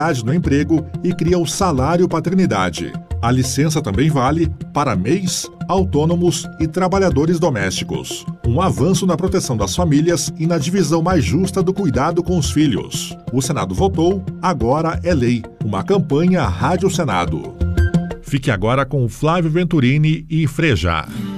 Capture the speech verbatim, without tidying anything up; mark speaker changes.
Speaker 1: no emprego e cria o salário paternidade. A licença também vale para M E Is, autônomos e trabalhadores domésticos. Um avanço na proteção das famílias e na divisão mais justa do cuidado com os filhos. O Senado votou, agora é lei. Uma campanha Rádio Senado. Fique agora com Flávio Venturini e Frejá.